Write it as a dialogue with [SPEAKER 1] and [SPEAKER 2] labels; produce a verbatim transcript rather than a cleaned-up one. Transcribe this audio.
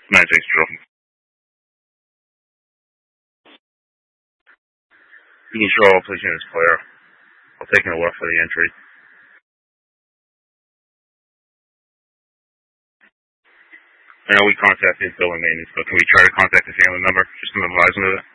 [SPEAKER 1] nine six Drill. You can show all position is clear. I'll take a look for the entry. I know we contacted building maintenance, but can we try to contact the family member just to advise them of it?